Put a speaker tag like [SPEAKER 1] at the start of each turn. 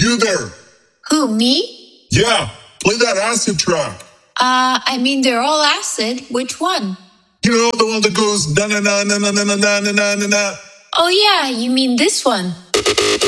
[SPEAKER 1] You there.
[SPEAKER 2] Who, me?
[SPEAKER 1] Yeah, play that acid track.
[SPEAKER 2] I mean, they're all acid. Which one?
[SPEAKER 1] You know, the one that goes na na na na na na na na na na.
[SPEAKER 2] Oh yeah, you mean this one.